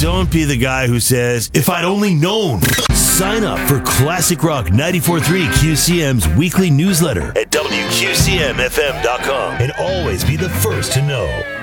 Don't be the guy who says, if I'd only known. Sign up for Classic Rock 94.3 QCM's weekly newsletter at WQCMFM.com and always be the first to know.